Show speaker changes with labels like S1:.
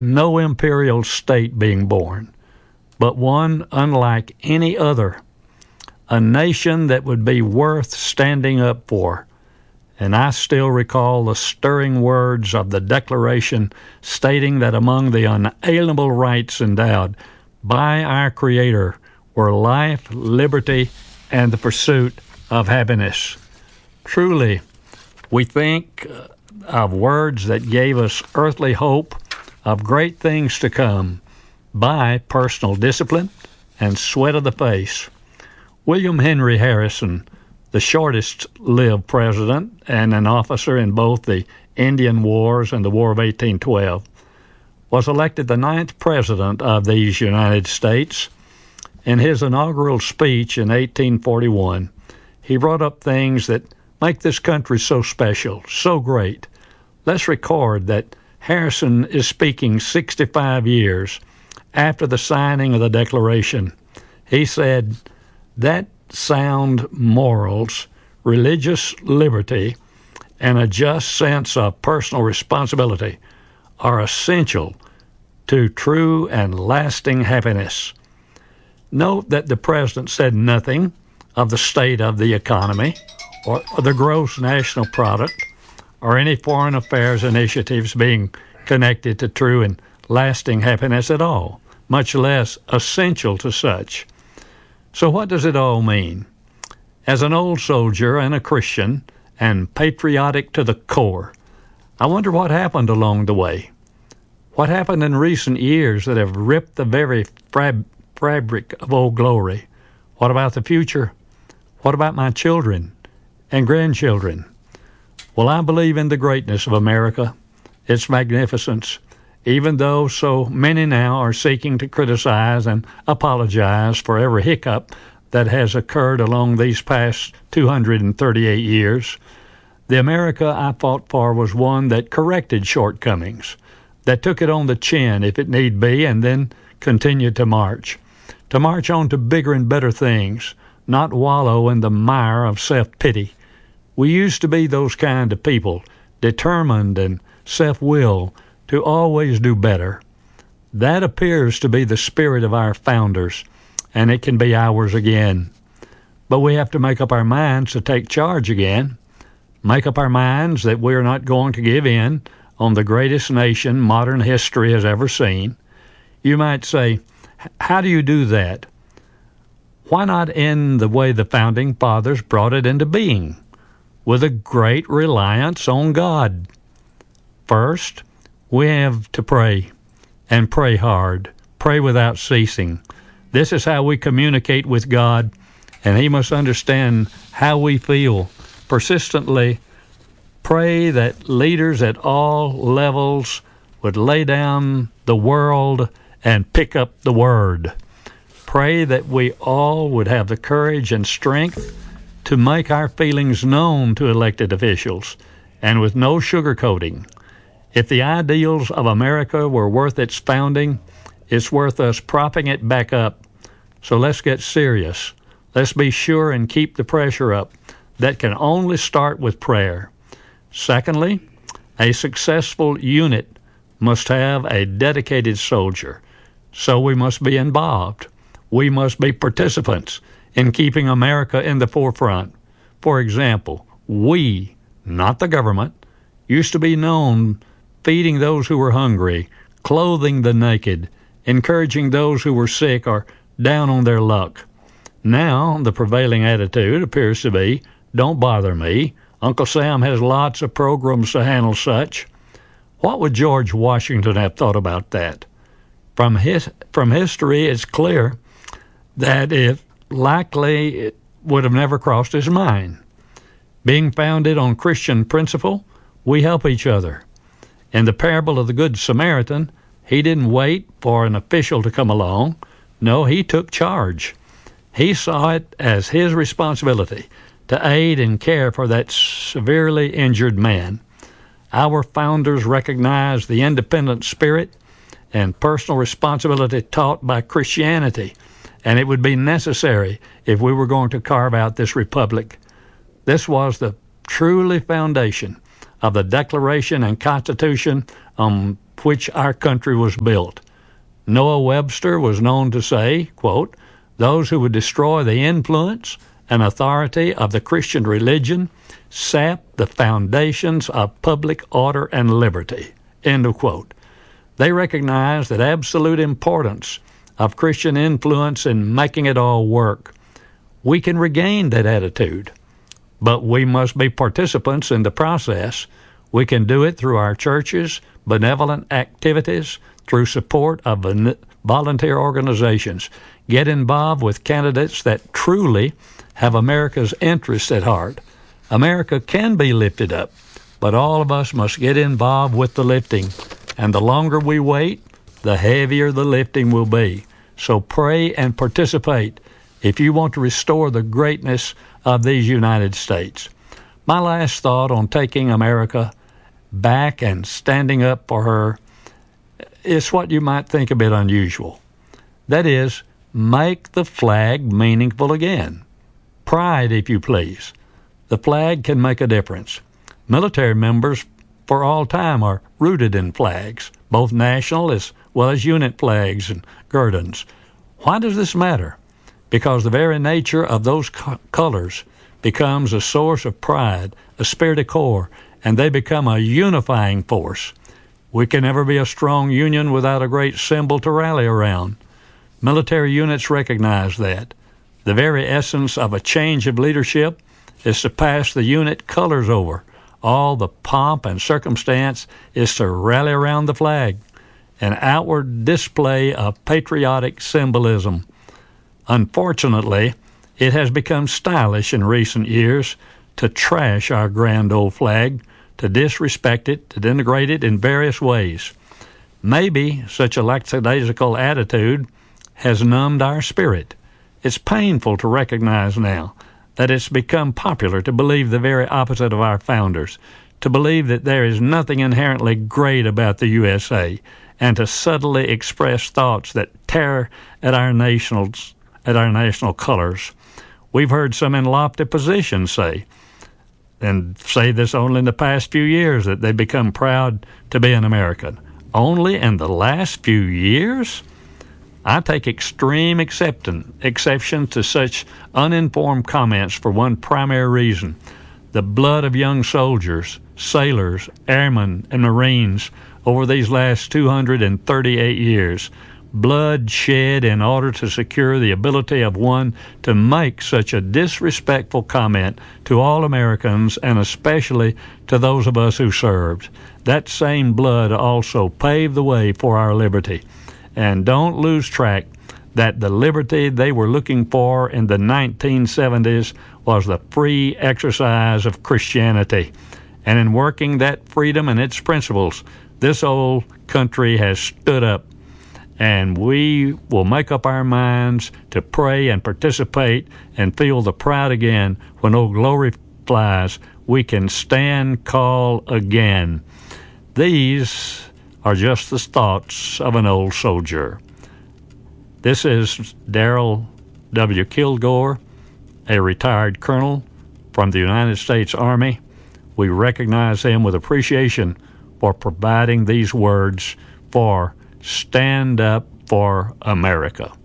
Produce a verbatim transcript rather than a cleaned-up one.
S1: no imperial state being born, but one unlike any other, a nation that would be worth standing up for. And I still recall the stirring words of the Declaration stating that among the unalienable rights endowed by our Creator were life, liberty, and the pursuit of happiness. Truly, we think of words that gave us earthly hope of great things to come by personal discipline and sweat of the face. William Henry Harrison, the shortest-lived president and an officer in both the Indian Wars and the War of eighteen twelve, was elected the ninth president of these United States. In his inaugural speech in eighteen forty-one, he brought up things that make this country so special, so great. Let's record that Harrison is speaking sixty-five years after the signing of the Declaration. He said that sound morals, religious liberty, and a just sense of personal responsibility are essential to true and lasting happiness. Note that the president said nothing of the state of the economy or the gross national product or any foreign affairs initiatives being connected to true and lasting happiness at all, much less essential to such. So what does it all mean? As an old soldier and a Christian and patriotic to the core, I wonder what happened along the way. What happened in recent years that have ripped the very fab- fabric of Old Glory? What about the future? What about my children and grandchildren? Well, I believe in the greatness of America, its magnificence, even though so many now are seeking to criticize and apologize for every hiccup that has occurred along these past two hundred thirty-eight years. The America I fought for was one that corrected shortcomings, that took it on the chin if it need be, and then continued to march, to march on to bigger and better things, not wallow in the mire of self-pity. We used to be those kind of people, determined and self-willed to always do better. That appears to be the spirit of our founders, and it can be ours again. But we have to make up our minds to take charge again, make up our minds that we're not going to give in on the greatest nation modern history has ever seen. You might say, how do you do that? Why not in the way the founding fathers brought it into being, with a great reliance on God? First, we have to pray, and pray hard, pray without ceasing. This is how we communicate with God, and He must understand how we feel. Persistently pray that leaders at all levels would lay down the world and pick up the Word. Pray that we all would have the courage and strength to make our feelings known to elected officials, and with no sugarcoating. If the ideals of America were worth its founding, it's worth us propping it back up. So let's get serious. Let's be sure and keep the pressure up. That can only start with prayer. Secondly, a successful unit must have a dedicated soldier. So we must be involved. We must be participants in keeping America in the forefront. For example, we, not the government, used to be known feeding those who were hungry, clothing the naked, encouraging those who were sick or down on their luck. Now, the prevailing attitude appears to be, don't bother me. Uncle Sam has lots of programs to handle such. What would George Washington have thought about that? From his, from history, it's clear that it likely it would have never crossed his mind. Being founded on Christian principle, we help each other. In the parable of the Good Samaritan, he didn't wait for an official to come along. No, he took charge. He saw it as his responsibility to aid and care for that severely injured man. Our founders recognized the independent spirit and personal responsibility taught by Christianity, and it would be necessary if we were going to carve out this republic. This was the truly foundation of the Declaration and Constitution on which our country was built. Noah Webster was known to say, quote, "Those who would destroy the influence and authority of the Christian religion sap the foundations of public order and liberty," end of quote. They recognize the absolute importance of Christian influence in making it all work. We can regain that attitude, but we must be participants in the process. We can do it through our churches, benevolent activities, through support of volunteer organizations. Get involved with candidates that truly have America's interests at heart. America can be lifted up, but all of us must get involved with the lifting. And the longer we wait, the heavier the lifting will be. So pray and participate if you want to restore the greatness of these United States. My last thought on taking America back and standing up for her is what you might think a bit unusual. That is, make the flag meaningful again. Pride, if you please. The flag can make a difference. Military members for all time are rooted in flags, both national as well as unit flags and guerdons. Why does this matter? Because the very nature of those co- colors becomes a source of pride, a spirit of corps, and they become a unifying force. We can never be a strong union without a great symbol to rally around. Military units recognize that. The very essence of a change of leadership is to pass the unit colors over. All the pomp and circumstance is to rally around the flag, an outward display of patriotic symbolism. Unfortunately, it has become stylish in recent years to trash our grand old flag, to disrespect it, to denigrate it in various ways. Maybe such a lackadaisical attitude has numbed our spirit. It's painful to recognize now that it's become popular to believe the very opposite of our founders, to believe that there is nothing inherently great about the U S A, and to subtly express thoughts that tear at our nationals, at our national colors. We've heard some in lofty positions say, and say this only in the past few years, that they become proud to be an American. Only in the last few years? I take extreme exception, exception to such uninformed comments for one primary reason. The blood of young soldiers, sailors, airmen, and Marines over these last two hundred thirty-eight years, blood shed in order to secure the ability of one to make such a disrespectful comment to all Americans, and especially to those of us who served. That same blood also paved the way for our liberty. And don't lose track that the liberty they were looking for in the nineteen seventies was the free exercise of Christianity. And in working that freedom and its principles, this old country has stood up. And we will make up our minds to pray and participate and feel the pride again when Old Glory flies. We can stand call again. These are just the thoughts of an old soldier. This is Darrell W. Kilgore, a retired colonel from the United States Army. We recognize him with appreciation for providing these words for Stand Up for America.